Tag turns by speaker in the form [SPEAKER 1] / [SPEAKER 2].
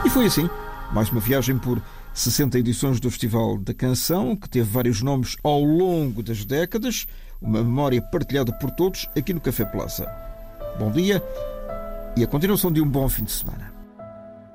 [SPEAKER 1] E foi assim, mais uma viagem por 60 edições do Festival da Canção, que teve vários nomes ao longo das décadas, uma memória partilhada por todos aqui no Café Plaza. Bom dia e a continuação de um bom fim de semana.